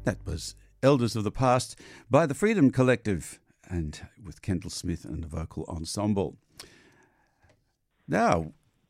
That was Elders of the Past by the Freedom Collective and with Kendall Smith and the vocal ensemble. Now,